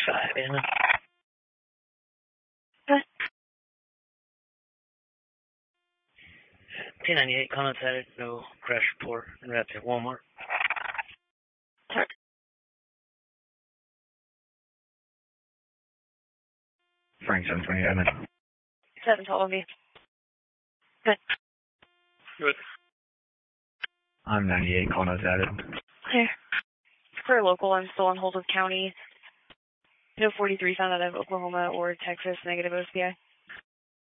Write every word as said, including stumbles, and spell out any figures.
Five, Anna. T ninety-eight, contacted, no crash report, and that's at Walmart. Sorry. Frank seven twenty, Edmund. seven twelve of you. Good. Good. I'm ninety-eight, call notes added. Clear. For local, I'm still on hold with county. No forty-three found out of Oklahoma or Texas, negative O C I.